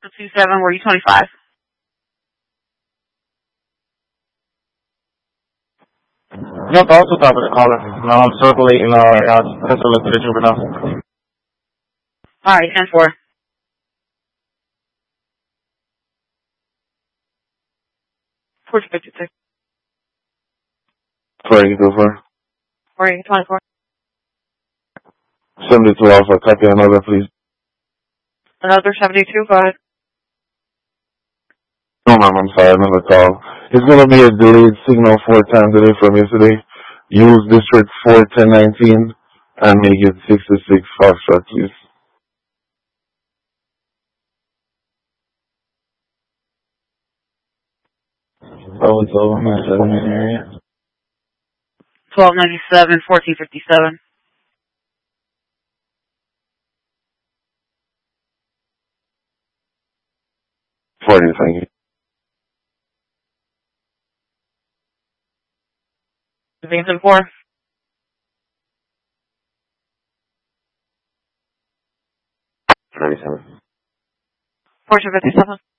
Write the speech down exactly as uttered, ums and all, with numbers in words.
two seven, were you twenty-five? Nope, I was top of the caller. Now I'm circulating, uh, uh, that's a little bit of now. Alright, ten four. four fifty-six. four eighty-two, four. four twenty-four. seventy-two Alpha, copy another, please. Another seventy-two, go ahead. No, ma'am, I'm sorry, another call. It's gonna be a delayed signal four times today from yesterday. Use District four ten nineteen and make it sixty-six Foxtrot, please. Oh, it's over, my settlement area. twelve ninety-seven, fourteen fifty-seven. forty, thank you. ten four. ninety-seven. fourteen fifty-seven.